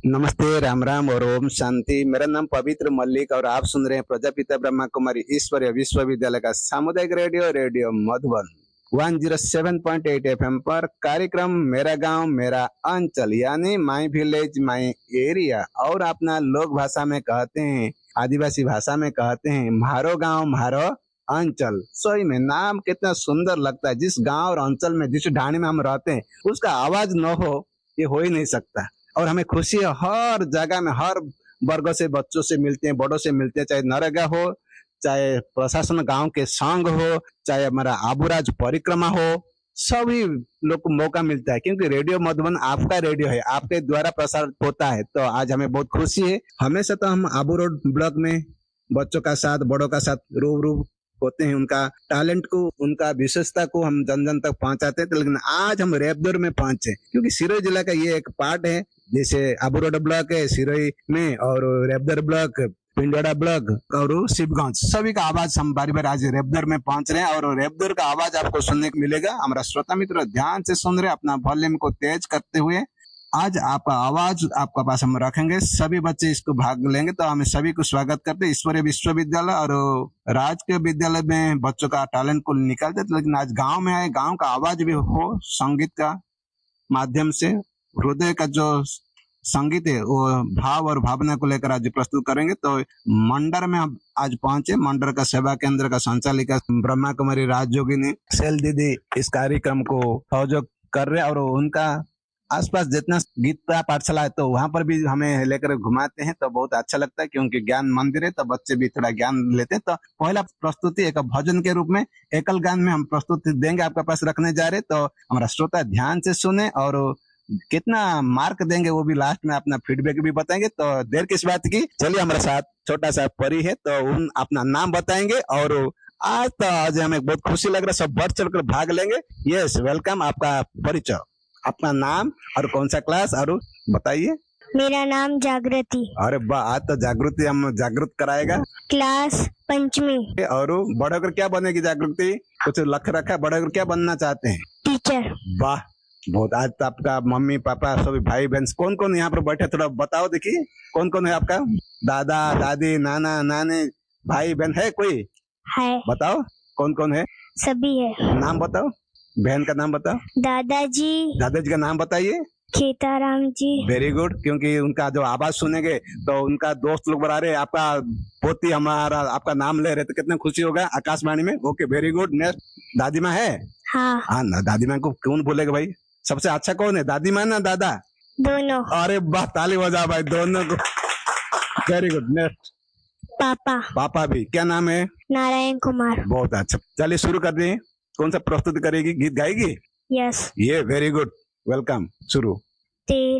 नमस्ते, राम राम और ओम शांति। मेरा नाम पवित्र मल्लिक और आप सुन रहे हैं प्रजापिता ब्रह्मा कुमारी ईश्वरीय विश्वविद्यालय का सामुदायिक रेडियो रेडियो मधुबन 107.8 एफएम पर कार्यक्रम मेरा गांव मेरा अंचल यानी माई विलेज माई एरिया, और अपना लोक भाषा में कहते हैं, आदिवासी भाषा में कहते हैं म्हारो गांव म्हारो अंचल। सही में नाम कितना सुंदर लगता है। जिस गांव और अंचल में, जिस ढाणी में हम रहते हैं, उसका आवाज न हो ये हो ही नहीं सकता। और हमें खुशी है, हर जगह में हर वर्गों से बच्चों से मिलते हैं, बड़ों से मिलते हैं, चाहे नरेगा हो, चाहे प्रशासन गांव के संघ हो, चाहे हमारा आबूराज परिक्रमा हो, सभी लोग को मौका मिलता है क्योंकि रेडियो मधुबन आपका रेडियो है, आपके द्वारा प्रसारित होता है। तो आज हमें बहुत खुशी है। हमेशा तो हम आबू रोड ब्लॉक में बच्चों का साथ, बड़ों का साथ रूबरू होते हैं, उनका टैलेंट को, उनका विशेषता को हम जन जन तक पहुंचाते हैं। तो लेकिन आज हम रेबदुर में पहुंचे क्योंकि सिरोही जिला का ये एक पार्ट है। जैसे आबू रोड ब्लॉक है सिरोही में, और रेबदर ब्लॉक, पिंडोड़ा ब्लॉक और शिवगंज, सभी का आवाज हम बारी बारी आज रेबदर में पहुंच रहे हैं और रेबदर का आवाज आपको सुनने को मिलेगा। हमारा श्रोता मित्र ध्यान से सुन रहे, अपना वॉल्यूम को तेज करते हुए आज आपका आवाज आपका पास हम रखेंगे। सभी बच्चे इसको भाग लेंगे। तो हम सभी को स्वागत करते हैं ईश्वरीय विश्वविद्यालय और राजकीय विद्यालय में बच्चों का टैलेंट को निकालते। लेकिन आज गांव में आए, गांव का आवाज भी हो, संगीत का माध्यम से हृदय का जो संगीत है वो भाव और भावना को लेकर आज प्रस्तुत करेंगे। तो मंडर में हम आज पहुंचे। मंडर का सेवा केंद्र का संचालिका ब्रह्मा कुमारी राजयोगिनी सेल दीदी इस कार्यक्रम को सहयोग कर रहे हैं और उनका आसपास जितना गीत का पाठशाला है तो वहां पर भी हमें लेकर घुमाते हैं। तो बहुत अच्छा लगता है क्योंकि ज्ञान मंदिर है तो बच्चे भी थोड़ा ज्ञान लेते हैं। तो पहला प्रस्तुति एक भजन के रूप में एकल गान में हम प्रस्तुति देंगे, आपके पास रखने जा रहे। तो हमारा श्रोता ध्यान से सुने और कितना मार्क देंगे वो भी लास्ट में अपना फीडबैक भी बताएंगे। तो देर किस बात की, चलिए हमारे साथ छोटा सा परी है तो उन अपना नाम बताएंगे। और आज हमें बहुत खुशी लग रहा है, सब बढ़ चढ़ कर भाग लेंगे। Yes, welcome. आपका परिचय, अपना नाम और कौन सा क्लास और बताइए। मेरा नाम जागृति। अरे वाह, आज तो जागृति हम जागृत कराएगा। क्लास पंचमी। और बड़े होकर क्या बनेगी जागृति? कुछ लक्ष्य रखा है, बड़े होकर क्या बनना चाहते हैं? टीचर। वाह, बहुत। आज तो आपका मम्मी पापा सभी भाई बहन कौन कौन यहाँ पर बैठे, थोड़ा बताओ देखिए कौन कौन है आपका? दादा दादी नाना नानी भाई बहन है कोई? है। बताओ कौन कौन है? सभी है। नाम बताओ, बहन का नाम बताओ। दादाजी। दादाजी का नाम बताइए। खेताराम जी। वेरी गुड, क्योंकि उनका जो आवाज सुनेंगे तो उनका दोस्त लोग बता रहे आपका पोती हमारा आपका नाम ले रहे, तो कितना खुशी होगा आकाशवाणी में। Okay, very good. नेक्स्ट, दादी माँ है? हाँ। हाँ ना, दादी माँ को कौन बोलेगा भाई? सबसे अच्छा कौन है, दादी माँ ना दादा? दोनों। अरे वाह, ताली बजा भाई दोनों को। Very good. नेक्स्ट, पापा। पापा भी, क्या नाम है? नारायण कुमार। बहुत अच्छा, चलिए शुरू कर दें। कौन सा प्रस्तुति करेगी, गीत गाएगी? यस। ये वेरी गुड, वेलकम, शुरू।